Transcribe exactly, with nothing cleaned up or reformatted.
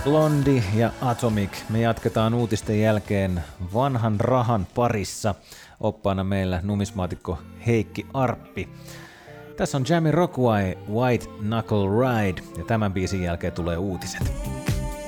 Blondie ja Atomic. Me jatketaan uutisten jälkeen vanhan rahan parissa. Oppaana meillä numismaatikko Heikki Arppi. Tässä on Jamiroquai White Knuckle Ride ja tämän biisin jälkeen tulee uutiset.